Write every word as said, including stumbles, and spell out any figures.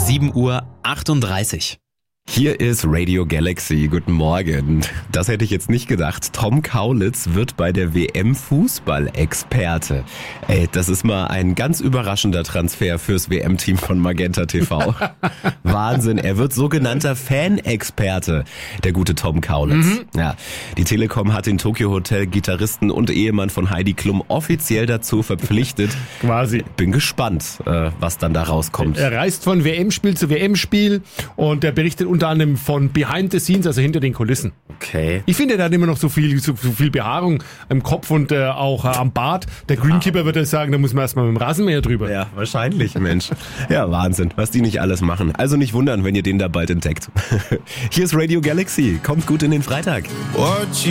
sieben Uhr achtunddreißig. Hier ist Radio Galaxy. Guten Morgen. Das hätte ich jetzt nicht gedacht. Tom Kaulitz wird bei der W M Fußball-Experte. Ey, das ist mal ein ganz überraschender Transfer fürs W M-Team von Magenta T V. Wahnsinn, er wird sogenannter Fan-Experte, der gute Tom Kaulitz. Mhm. Ja, die Telekom hat den Tokyo Hotel Gitarristen und Ehemann von Heidi Klum offiziell dazu verpflichtet. Quasi. Bin gespannt, was dann da rauskommt. Er reist von W M-Spiel zu W M-Spiel und er berichtet unter anderem von Behind the Scenes, also hinter den Kulissen. Okay. Ich finde, er hat immer noch so viel, so, so viel Behaarung im Kopf und äh, auch äh, am Bart. Der Greenkeeper würde sagen, da muss man erstmal mit dem Rasenmäher drüber. Ja, wahrscheinlich, Mensch. Ja, Wahnsinn, was die nicht alles machen. Also nicht wundern, wenn ihr den da bald entdeckt. Hier ist Radio Galaxy. Kommt gut in den Freitag.